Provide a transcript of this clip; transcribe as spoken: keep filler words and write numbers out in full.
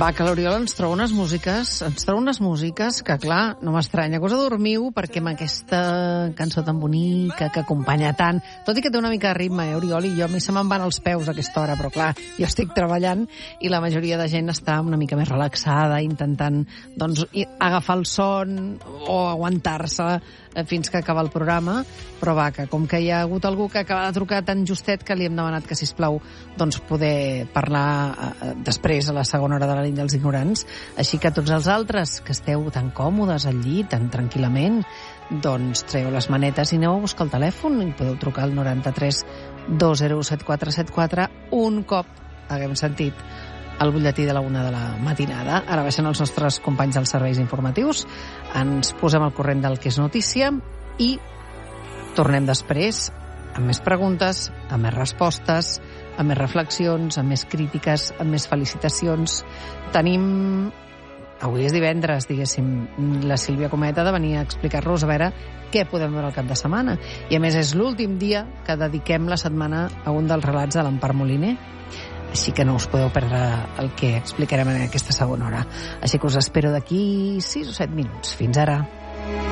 Va, que l'Oriol ens troba unes músiques, ens troba unes músiques que, clar, no m'estranya que us adormiu, perquè amb aquesta cançó tan bonica, que acompanya tant, tot i que té una mica de ritme, eh, Oriol, i jo, a mi se me'n van els peus a aquesta hora, però clar, jo estic treballant i la majoria de gent està una mica més relaxada, intentant, doncs, agafar el son o aguantar-se fins que acaba el programa, però va, que com que hi ha hagut algú que acaba de trucar tan justet que li hem demanat que, sisplau, doncs poder parlar eh, després a la segona hora de la nit dels ignorants. Així que tots els altres que esteu tan còmodes al llit, tan tranquil·lament, doncs treu les manetes i aneu a buscar el telèfon i podeu trucar al noranta-tres dos zero set quatre set quatre un cop haguem sentit el butlletí de la una de la matinada. Ara baixen els nostres companys dels serveis informatius, ens posem al corrent del que és notícia i tornem després amb més preguntes, amb més respostes, amb més reflexions, amb més crítiques, amb més felicitacions. Tenim... Avui és divendres, diguéssim, la Sílvia Cometa de venir a explicar-nos a veure què podem veure el cap de setmana. I a més és l'últim dia que dediquem la setmana a un dels relats de l'Empar Moliner. Així que no us podeu perdre el que explicarem en aquesta segona hora. Així que us espero d'aquí sis o set minuts. Fins ara.